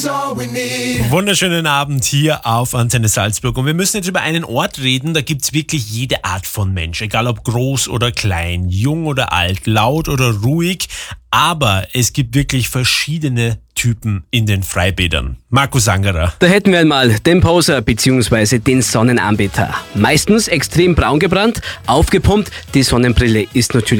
Wunderschönen Abend hier auf Antenne Salzburg. Und wir müssen jetzt über einen Ort reden, da gibt's wirklich jede Art von Mensch. Egal ob groß oder klein, jung oder alt, laut oder ruhig. Aber es gibt wirklich verschiedene Typen in den Freibädern. Markus Angerer. Da hätten wir einmal den Poser bzw. den Sonnenanbeter. Meistens extrem braun gebrannt, aufgepumpt. Die Sonnenbrille ist natürlich